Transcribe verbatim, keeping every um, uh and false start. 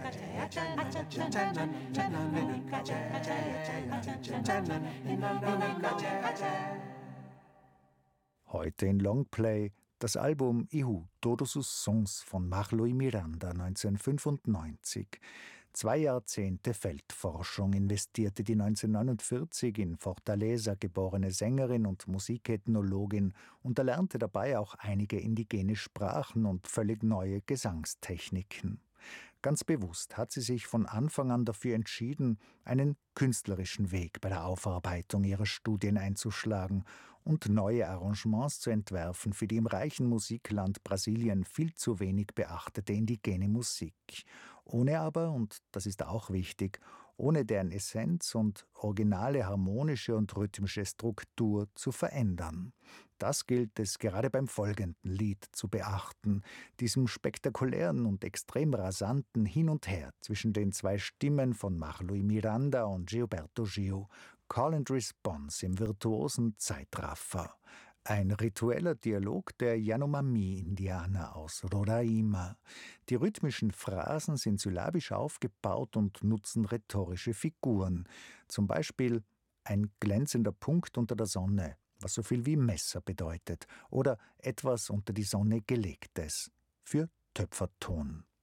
Heute in Longplay das Album Ihu, Todos os Sons von Marlo y Miranda neunzehnhundertfünfundneunzig. Zwei Jahrzehnte Feldforschung investierte die neunzehnhundertneunundvierzig in Fortaleza geborene Sängerin und Musikethnologin und erlernte dabei auch einige indigene Sprachen und völlig neue Gesangstechniken. Ganz bewusst hat sie sich von Anfang an dafür entschieden, einen künstlerischen Weg bei der Aufarbeitung ihrer Studien einzuschlagen und neue Arrangements zu entwerfen für die im reichen Musikland Brasilien viel zu wenig beachtete indigene Musik. Ohne aber, und das ist auch wichtig, ohne deren Essenz und originale harmonische und rhythmische Struktur zu verändern. Das gilt es gerade beim folgenden Lied zu beachten, diesem spektakulären und extrem rasanten Hin und Her zwischen den zwei Stimmen von Marlo y Miranda und Gilberto Gil, Call and Response im virtuosen Zeitraffer. Ein ritueller Dialog der Yanomami-Indianer aus Roraima. Die rhythmischen Phrasen sind syllabisch aufgebaut und nutzen rhetorische Figuren. Zum Beispiel ein glänzender Punkt unter der Sonne, was so viel wie Messer bedeutet, oder etwas unter die Sonne gelegtes für Töpferton.